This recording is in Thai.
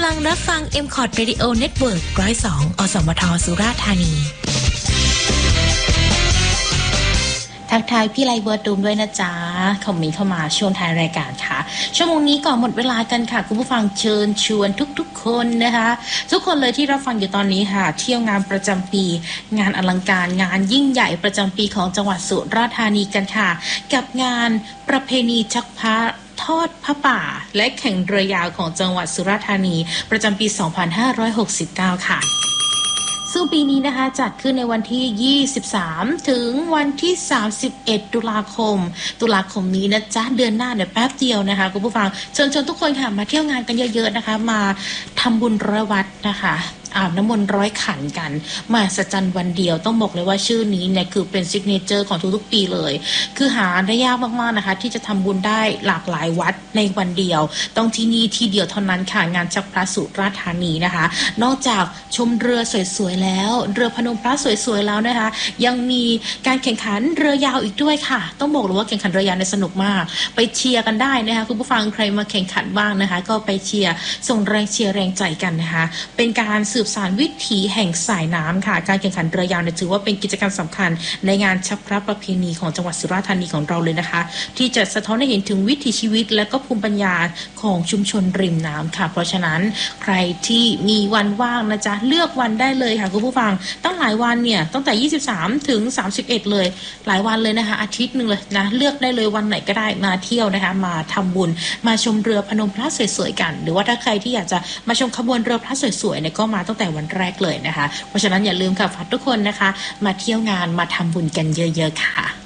ำลังรับฟัง MCOT Radio Network 102 อสมท สุราษฎร์ธานีทักทายพี่ไลเบิร์ดดูมด้วยนะจ๊ะคอมเมนต์เข้ามาช่วงท้ายรายการค่ะชั่วโมงนี้ก่อนหมดเวลากันค่ะคุณผู้ฟังเชิญชวนทุกๆคนนะคะทุกคนเลยที่รับฟังอยู่ตอนนี้ค่ะเที่ยวงานประจำปีงานอลังการงานยิ่งใหญ่ประจำปีของจังหวัดสุราษฎร์ธานีกันค่ะกับงานประเพณีชักพระทอดผ้าป่าและแข่งเรือยาวของจังหวัดสุราษฎร์ธานีประจำปี 2569 ค่ะซึ่งปีนี้นะคะจัดขึ้นในวันที่ 23 ถึงวันที่ 31 ตุลาคมนี้นะจ๊ะเดือนหน้าเนี่ยแป๊บเดียวนะคะคุณผู้ฟังเชิญทุกคนค่ะมาเที่ยวงานกันเยอะๆนะคะมาทำบุญร้อยวัดนะคะอาบน้ำมนต์ร้อยขันกันมาสัจจันวันเดียวต้องบอกเลยว่าชื่อนี้เนี่ยคือเป็นซิกเนเจอร์ของทุกๆปีเลยคือหาได้ยากมากๆนะคะที่จะทำบุญได้หลากหลายวัดในวันเดียวต้องที่นี่ที่เดียวเท่านั้นค่ะงานชักพระสุราษฎร์ธานีนะคะนอกจากชมเรือสวยๆแล้วเรือพนมพระสวยๆแล้วนะคะยังมีการแข่งขันเรือยาวอีกด้วยค่ะต้องบอกเลยว่าแข่งขันเรือยาวเนี่ยสนุกมากไปเชียร์กันได้นะคะคุณผู้ฟังใครมาแข่งขันบ้างนะคะก็ไปเชียร์ส่งแรงเชียร์แรงใจกันนะคะเป็นการสืบสานวิถีแห่งสายน้ำค่ะการแข่งขันเรือยาวเนี่ยถือว่าเป็นกิจกรรมสำคัญในงานชักพระประเพณีของจังหวัดสุราษฎร์ธานีของเราเลยนะคะที่จะสะท้อนให้เห็นถึงวิถีชีวิตและก็ภูมิปัญญาของชุมชนริมน้ำค่ะเพราะฉะนั้นใครที่มีวันว่างนะจ๊ะเลือกวันได้เลยค่ะคุณผู้ฟังตั้งหลายวันเนี่ยตั้งแต่23ถึง31เลยหลายวันเลยนะคะอาทิตย์นึงเลยนะเลือกได้เลยวันไหนก็ได้มาเที่ยวนะคะมาทำบุญมาชมเรือพนมพระสวยๆกันหรือว่าถ้าใครที่อยากจะมาชมขบวนเรือพระสวยๆเนี่ยก็มาตั้งแต่วันแรกเลยนะคะเพราะฉะนั้นอย่าลืมค่ะฝากทุกคนนะคะมาเที่ยวงานมาทำบุญกันเยอะๆค่ะ